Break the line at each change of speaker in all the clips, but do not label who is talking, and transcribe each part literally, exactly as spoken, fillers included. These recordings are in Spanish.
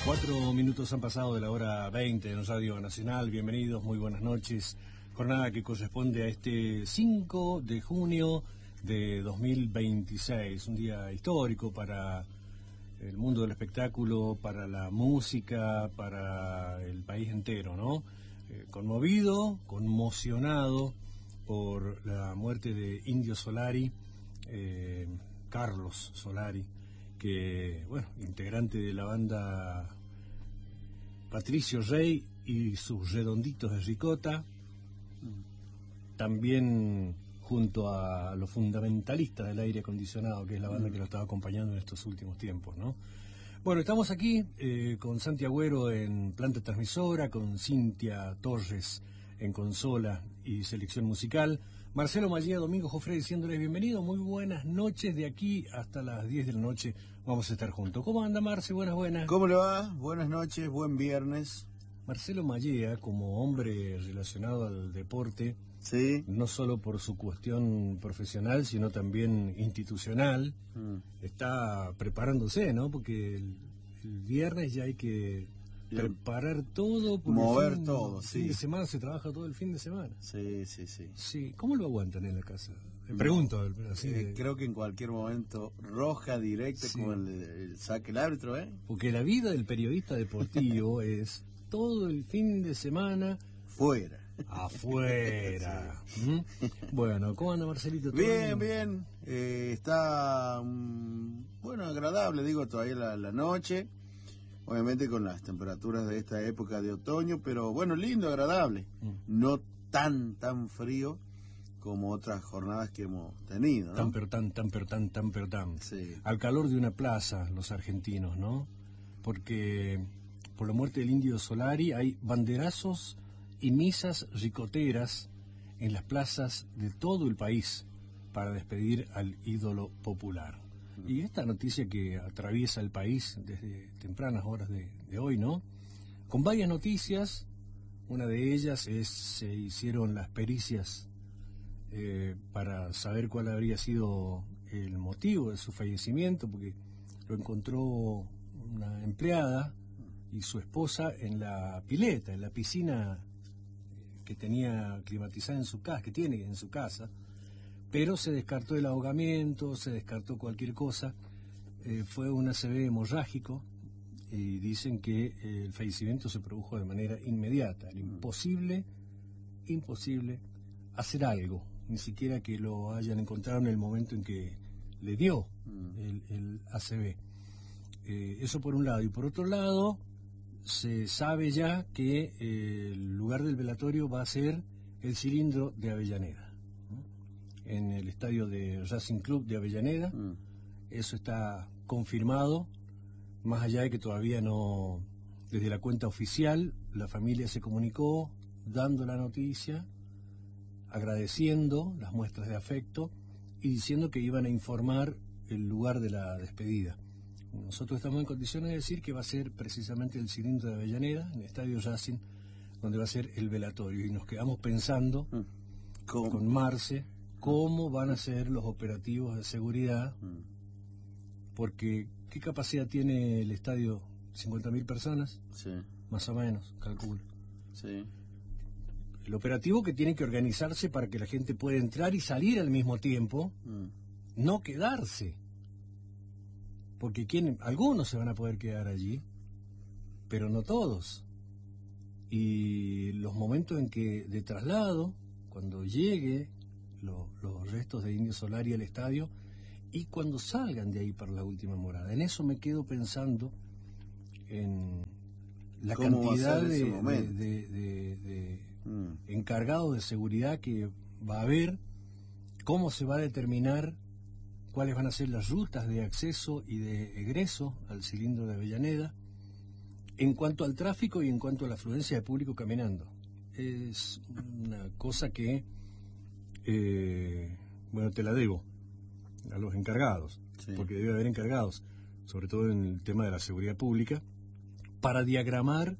Cuatro minutos han pasado de la hora veinte en Radio Nacional. Bienvenidos, muy buenas noches. Jornada que corresponde a este cinco de junio de dos mil veintiséis. Un día histórico para el mundo del espectáculo, para la música, para el país entero, ¿no? Eh, conmovido, conmocionado por la muerte de Indio Solari, eh, Carlos Solari, que, bueno, integrante de la banda Patricio Rey y sus Redonditos de Ricota, también junto a los fundamentalistas del aire acondicionado, que es la banda que lo estaba acompañando en estos últimos tiempos, ¿no? Bueno, estamos aquí eh, con Santi Agüero en planta transmisora, con Cintia Torres en consola y selección musical, Marcelo Mallea, Domingo Jofre diciéndoles bienvenido, muy buenas noches, de aquí hasta las diez de la noche vamos a estar juntos. ¿Cómo anda, Marce? Buenas, buenas.
¿Cómo le va? Buenas noches, buen viernes.
Marcelo Mallea, como hombre relacionado al deporte,
sí,
no solo por su cuestión profesional, sino también institucional, mm. está preparándose, ¿no? Porque el, el viernes ya hay que preparar todo,
mover
el fin,
todo,
el
sí.
fin de semana se trabaja todo el fin de semana.
Sí, sí, sí.
Sí, ¿cómo lo aguantan en la casa? Me pregunto, así
eh,
de...
creo que en cualquier momento roja directa, sí, como el, el saque el árbitro, ¿eh?
Porque la vida del periodista deportivo es todo el fin de semana
fuera.
Afuera. Sí. ¿Mm? Bueno, ¿cómo anda, Marcelito?
Bien, bien. Eh, está um, bueno, agradable, digo, todavía la, la noche. Obviamente con las temperaturas de esta época de otoño, pero bueno, lindo, agradable. Mm. No tan, tan frío como otras jornadas que hemos tenido, ¿no?
Tan, pero tan, tan, pero tan, tan, pero tan.
Sí.
Al calor de una plaza, los argentinos, ¿no? Porque por la muerte del Indio Solari hay banderazos y misas ricoteras en las plazas de todo el país para despedir al ídolo popular. Y esta noticia que atraviesa el país desde tempranas horas de, de hoy, ¿no? Con varias noticias, una de ellas es se hicieron las pericias eh, para saber cuál habría sido el motivo de su fallecimiento, porque lo encontró una empleada y su esposa en la pileta, en la piscina que tenía climatizada en su casa, que tiene en su casa. Pero se descartó el ahogamiento, se descartó cualquier cosa, eh, fue un A C V hemorrágico y dicen que eh, el fallecimiento se produjo de manera inmediata. Era imposible, imposible hacer algo, ni siquiera que lo hayan encontrado en el momento en que le dio el, el A C V. Eh, eso por un lado. Y por otro lado, se sabe ya que eh, el lugar del velatorio va a ser el cilindro de Avellaneda, en el estadio de Racing Club de Avellaneda. Mm. Eso está confirmado, más allá de que todavía no, desde la cuenta oficial, la familia se comunicó dando la noticia, agradeciendo las muestras de afecto y diciendo que iban a informar el lugar de la despedida. Nosotros estamos en condiciones de decir que va a ser precisamente el cilindro de Avellaneda, en el estadio Racing, donde va a ser el velatorio, y nos quedamos pensando mm. con, con Marce cómo van a ser los operativos de seguridad, porque ¿qué capacidad tiene el estadio? ¿cincuenta mil personas?
Sí.
Más o menos, calculo.
Sí.
El operativo que tiene que organizarse para que la gente pueda entrar y salir al mismo tiempo, mm. no quedarse. Porque ¿quién? Algunos se van a poder quedar allí, pero no todos. Y los momentos en que de traslado, cuando llegue Los, los restos de Indio Solari al estadio y cuando salgan de ahí para la última morada. En eso me quedo pensando en la cantidad de, de, de, de, de mm. encargados de seguridad que va a haber, cómo se va a determinar cuáles van a ser las rutas de acceso y de egreso al cilindro de Avellaneda en cuanto al tráfico y en cuanto a la afluencia de público caminando. Es una cosa que Eh, bueno, te la debo a los encargados, sí. porque debe haber encargados, sobre todo en el tema de la seguridad pública, para diagramar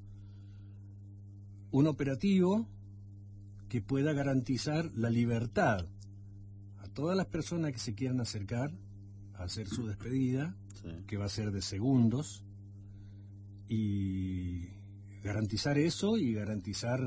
un operativo que pueda garantizar la libertad a todas las personas que se quieran acercar a hacer su despedida, sí. que va a ser de segundos, y garantizar eso y garantizar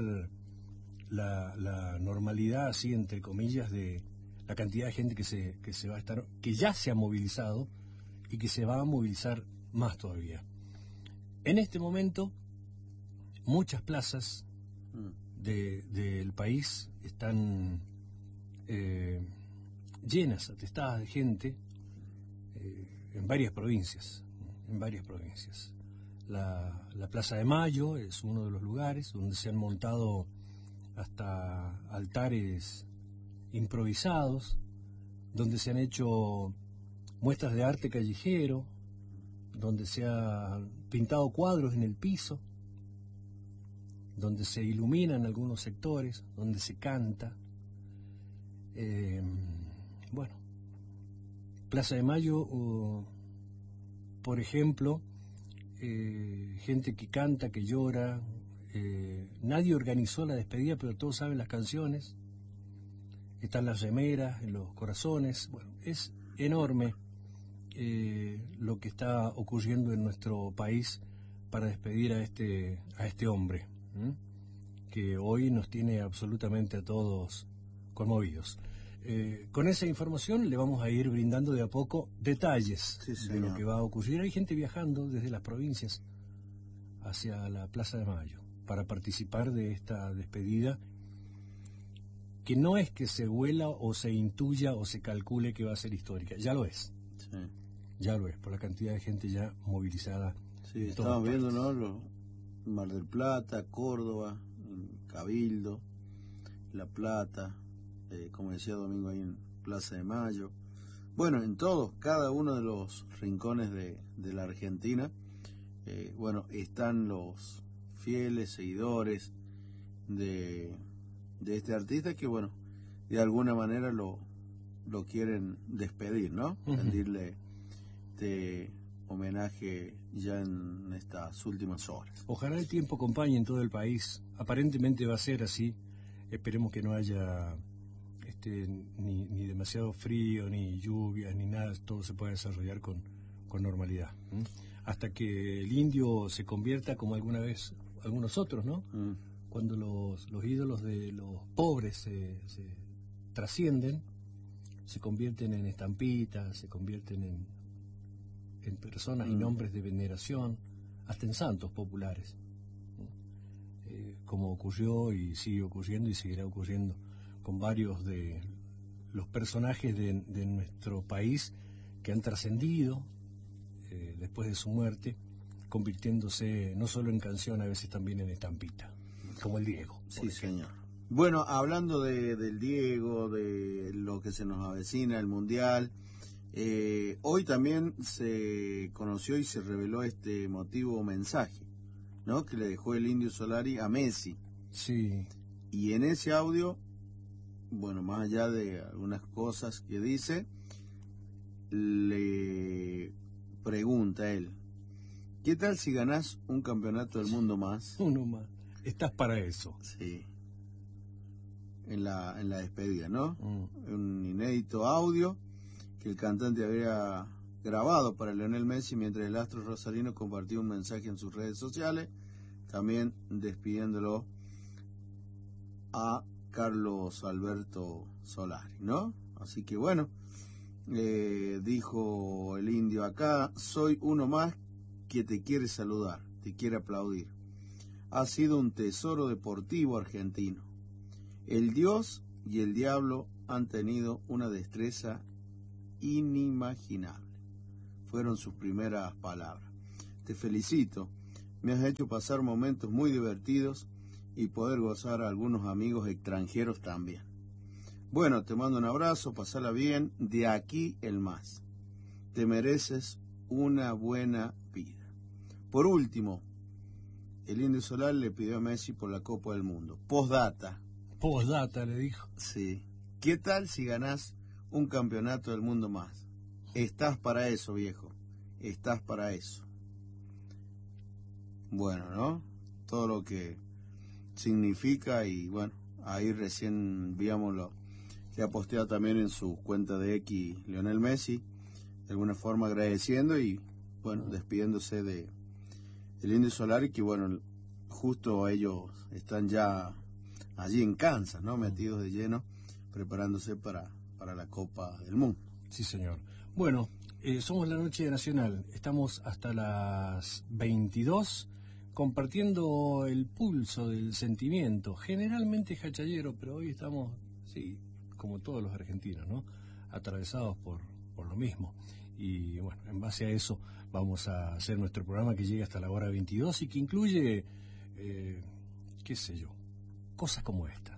la, la normalidad, así entre comillas, de la cantidad de gente que se, que se va a estar, que ya se ha movilizado y que se va a movilizar más todavía. En este momento, muchas plazas de, del país están eh, llenas, atestadas de gente, eh, en varias provincias, en varias provincias. La, la Plaza de Mayo es uno de los lugares donde se han montado hasta altares improvisados, donde se han hecho muestras de arte callejero, donde se han pintado cuadros en el piso, donde se iluminan algunos sectores, donde se canta. Eh, bueno, Plaza de Mayo, uh, por ejemplo, eh, gente que canta, que llora. Eh, nadie organizó la despedida, pero todos saben las canciones. Están las remeras en los corazones. Bueno, es enorme eh, lo que está ocurriendo en nuestro país para despedir a este a este hombre, ¿eh? que hoy nos tiene absolutamente a todos conmovidos. Eh, con esa información le vamos a ir brindando de a poco detalles
sí,
de lo que va a ocurrir. Hay gente viajando desde las provincias hacia la Plaza de Mayo para participar de esta despedida, que no es que se huela o se intuya o se calcule que va a ser histórica, ya lo es.
Sí.
Ya lo es, por la cantidad de gente ya movilizada.
Sí, estamos viendo, ¿no? Lo, Mar del Plata, Córdoba, Cabildo, La Plata, eh, como decía Domingo, ahí en Plaza de Mayo. Bueno, en todos, cada uno de los rincones de, de la Argentina, eh, bueno, están los fieles seguidores de, de este artista que, bueno, de alguna manera lo, lo quieren despedir, ¿no? Uh-huh. Rendirle este homenaje ya en estas últimas horas.
Ojalá el tiempo acompañe en todo el país. Aparentemente va a ser así. Esperemos que no haya este, ni, ni demasiado frío, ni lluvias, ni nada. Todo se pueda desarrollar con, con normalidad. ¿Mm? Hasta que el indio se convierta como alguna vez algunos otros, ¿no? Mm. Cuando los, los ídolos de los pobres se, se trascienden, se convierten en estampitas, se convierten en, en personas mm. y nombres de veneración, hasta en santos populares, ¿no? eh, como ocurrió y sigue ocurriendo y seguirá ocurriendo con varios de los personajes de, de nuestro país que han trascendido eh, después de su muerte, convirtiéndose no solo en canción, a veces también en estampita, como el Diego.
Sí, señor. Bueno, hablando de, del Diego, de lo que se nos avecina, el Mundial, eh, hoy también se conoció y se reveló este emotivo mensaje, ¿no?, que le dejó el Indio Solari a Messi.
Sí.
Y en ese audio, bueno, más allá de algunas cosas que dice, le pregunta a él: ¿qué tal si ganás un campeonato del mundo más?
Uno más. Estás para eso.
Sí. En la, en la despedida, ¿no? Mm. Un inédito audio que el cantante había grabado para Lionel Messi mientras el astro rosarino compartió un mensaje en sus redes sociales, también despidiéndolo a Carlos Alberto Solari, ¿no? Así que bueno, eh, dijo el indio acá: soy uno más que te quiere saludar, te quiere aplaudir. Ha sido un tesoro deportivo argentino. El Dios y el diablo han tenido una destreza inimaginable. Fueron sus primeras palabras. Te felicito, me has hecho pasar momentos muy divertidos y poder gozar a algunos amigos extranjeros también. Bueno, te mando un abrazo, pasala bien, de aquí el más. Te mereces una buena vida. Por último, el Indio Solari le pidió a Messi por la Copa del Mundo. Postdata.
Postdata, le dijo.
Sí. ¿Qué tal si ganás un campeonato del mundo más? Estás para eso, viejo. Estás para eso. Bueno, ¿no? Todo lo que significa, y bueno, ahí recién, digámoslo, se ha posteado también en su cuenta de X Lionel Messi, de alguna forma agradeciendo y, bueno, despidiéndose de, el Indio Solari, que bueno, justo ellos están ya allí en Kansas, ¿no? Metidos de lleno, preparándose para, para la Copa del Mundo.
Sí, señor. Bueno, eh, somos la Noche Nacional. Estamos hasta las veintidós compartiendo el pulso del sentimiento, generalmente jachayero, pero hoy estamos, sí, como todos los argentinos, ¿no? Atravesados por, por lo mismo. Y bueno, en base a eso vamos a hacer nuestro programa que llega hasta la hora veintidós y que incluye, eh, qué sé yo, cosas como esta.